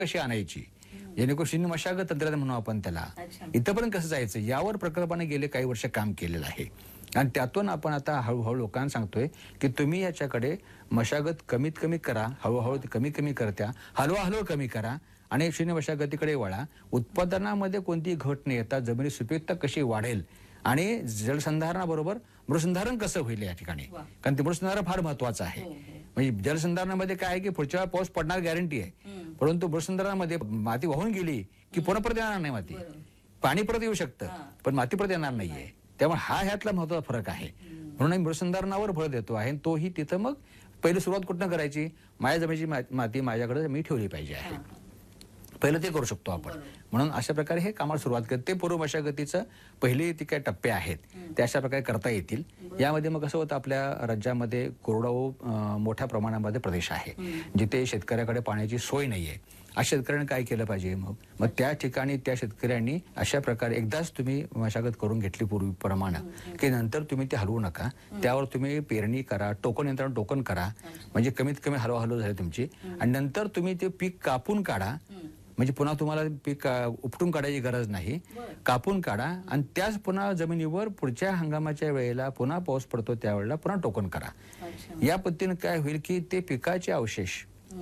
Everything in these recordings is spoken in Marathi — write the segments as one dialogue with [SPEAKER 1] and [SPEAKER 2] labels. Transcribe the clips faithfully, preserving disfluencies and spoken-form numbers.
[SPEAKER 1] कशी आणायची, जेणेकरून शून्य मशागत तंत्रज्ञान म्हणू आपण त्याला, इथपर्यंत कसं जायचं यावर प्रकल्पाने गेले काही वर्ष काम केलेलं आहे. आणि त्यातून आपण आता हळूहळू लोकांना सांगतोय की तुम्ही याच्याकडे मशागत कमीत कमी करा, हळूहळू कमी कमी करत्या, हलवा हलवा कमी करा आणि शून्य मशागतीकडे वळा. उत्पादनामध्ये कोणती घट न येता जमिनी सुपीकता कशी वाढेल आणि जलसंधारणाबरोबर मृसंधारण कसं होईल या ठिकाणी, कारण ते मृसंधारण फार महत्वाचं आहे. म्हणजे जलसंधारणामध्ये काय आहे की पुढच्या वेळा पाऊस पडणार गॅरंटी आहे, परंतु मृसंधारणामध्ये माती वाहून गेली की पुन्हा परत येणार नाही, माती पाणी परत येऊ शकतं पण माती परत येणार नाहीये. त्यामुळे हा ह्यातला महत्वाचा फरक आहे. म्हणून आम्ही मृसंधारणावर भर देतो आहे. तोही तिथं मग पहिली सुरुवात कुठनं करायची, माझ्या जमिनीची माती माझ्याकडे मी ठेवली पाहिजे आहे, पहिलं ते करू शकतो आपण. म्हणून अशा प्रकारे हे कामाला सुरुवात करते. पूर्व मशागतीचं पहिले ती काय टप्पे आहेत ते अशा प्रकारे करता येतील. यामध्ये मग कसं होतं, आपल्या राज्यामध्ये कोरडवाहू मोठ्या प्रमाणामध्ये प्रदेश आहे जिथे शेतकऱ्याकडे पाण्याची सोय नाहीये. अशा शेतकऱ्यांनी काय केलं पाहिजे, मग मग त्या ठिकाणी त्या शेतकऱ्यांनी अशा प्रकारे एकदाच तुम्ही मशागत करून घेतली पूर्वीप्रमाणे की नंतर तुम्ही ते हलवू नका. त्यावर तुम्ही पेरणी करा, टोकन यंत्रणा टोकन करा, म्हणजे कमीत कमी हलवा हलव झाली तुमची. आणि नंतर तुम्ही ते पीक कापून काढा, म्हणजे पुन्हा तुम्हाला पीक उपटून काढायची गरज नाही, कापून काढा आणि त्याच पुन्हा जमिनीवर पुढच्या हंगामाच्या वेळेला पुन्हा पाऊस पडतो त्यावेळेला पुन्हा टोकन करा. या पद्धतीने काय होईल की ते पिकाचे अवशेष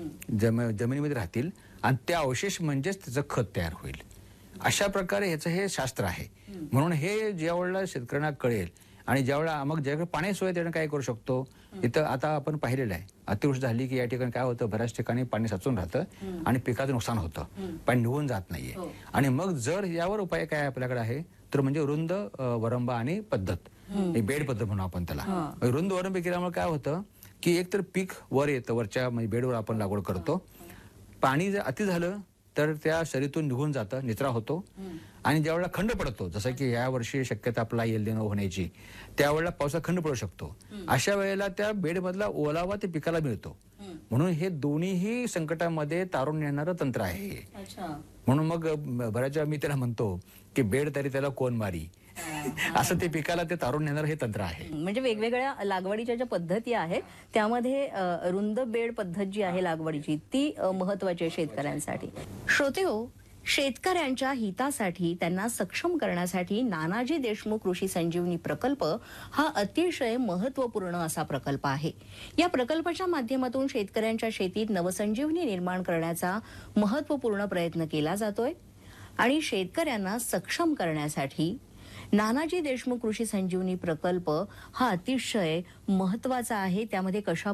[SPEAKER 1] जम जमिनीमध्ये राहतील आणि ते अवशेष म्हणजेच त्याचं खत तयार होईल. अशा प्रकारे ह्याचं हे शास्त्र आहे. म्हणून हे ज्यावेळेला शेतकऱ्यांना कळेल आणि ज्यावेळेला मग ज्याकडे पाणी सोय त्याने काय करू शकतो, इथं आता आपण पाहिलेलं आहे अतिवृष्टी झाली की या ठिकाणी काय होतं, बऱ्याच ठिकाणी पाणी साचून राहतं आणि पिकाचं नुकसान होतं, पाणी निघून जात नाहीये. आणि मग जर यावर उपाय काय आपल्याकडे आहे तर म्हणजे रुंद वरंबा आणि पद्धत, बेड पद्धत म्हणून आपण त्याला. रुंद वरंबे केल्यामुळे काय होतं की एक तर पीक वर येतं, वरच्या म्हणजे बेडवर आपण लागवड करतो, पाणी जर अति झालं तर त्या शरीरातून निघून जातं, निचरा होतो. आणि ज्यावेळेला खंड पडतो, जसं की या वर्षी शक्यता आपला एल निनो होण्याची, त्यावेळेला पावसाचा खंड पडू शकतो. अशा वेळेला त्या बेडमधला ओलावा ते पिकाला मिळतो. म्हणून हे दोन्हीही संकटामध्ये तारून नेणारं तंत्र आहे. म्हणून मग बऱ्याच वेळा मी त्याला म्हणतो की बेड तरी त्याला कोण मारी, असं ते पिकाला ते तारून नेणार हे तंत्र आहे.
[SPEAKER 2] म्हणजे वेगवेगळ्या लागवडीच्या ज्या पद्धती आहेत त्यामध्ये रुंद बेड पद्धत जी आहे लागवडीची ती महत्वाची आहे शेतकऱ्यांसाठी. श्रोतेहो, शेतकऱ्यांच्या हितासाठी त्यांना सक्षम करण्यासाठी नानाजी देशमुख कृषी संजीवनी प्रकल्प हा अतिशय महत्वपूर्ण असा प्रकल्प आहे. या प्रकल्पाच्या माध्यमातून शेतकऱ्यांच्या शेतीत नवसंजीवनी निर्माण करण्याचा महत्वपूर्ण प्रयत्न केला जातोय आणि शेतकऱ्यांना सक्षम करण्यासाठी नानाजी देशमुख कृषी संजीवनी प्रकल्प हा अतिशय महत्वाचा आहे. त्यामध्ये कशा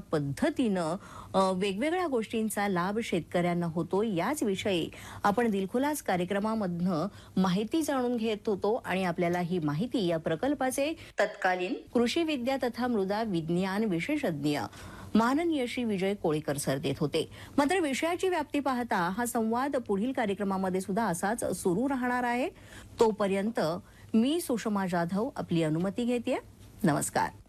[SPEAKER 2] पद्धतीनं वेगवेगळ्या गोष्टींचा लाभ शेतकऱ्यांना होतो याच विषयी आपण दिलखुलास कार्यक्रमामधनं माहिती जाणून घेत होतो आणि आपल्याला ही माहिती या प्रकल्पाचे तत्कालीन कृषी विद्या तथा मृदा विज्ञान विशेषज्ञ माननीय श्री विजय कोळेकर सर देत होते. मात्र विषयाची व्याप्ती पाहता हा संवाद पुढील कार्यक्रमामध्ये सुद्धा असाच सुरू राहणार आहे. तोपर्यंत मी सुषमा जाधव आपली अनुमती घेते. नमस्कार.